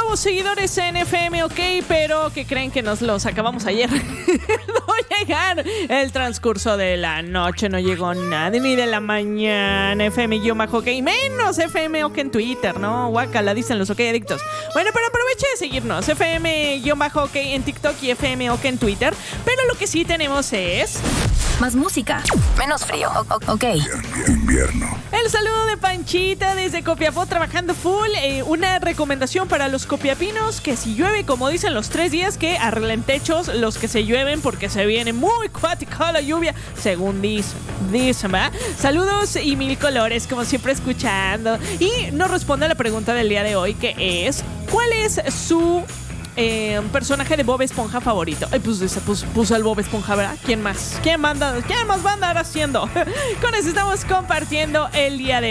nuevos seguidores en FM OK, pero que creen que nos los acabamos ayer. No llegaron el transcurso de la noche, no llegó nadie, ni de la mañana. FM-OK, menos FM OK en Twitter, ¿no? Guácala, dicen los OK adictos. Bueno, pero aproveche de seguirnos. FM-OK en TikTok y FM OK en Twitter. Pero lo que sí tenemos es... más música, menos frío. OK. Invierno. El saludo de Panchita desde Copiapó, trabajando full. Una recomendación para los copiapinos: que si llueve, como dicen, los 3 días, que arreglen techos los que se llueven, porque se viene muy cuática la lluvia, según dicen, ¿verdad? Saludos y mil colores, como siempre, escuchando. Y nos responde a la pregunta del día de hoy, que es: ¿cuál es su personaje de Bob Esponja favorito? Ay, pues puso al Bob Esponja, ¿verdad? ¿Quién más? ¿Quién más va a andar haciendo? Con eso estamos compartiendo el día de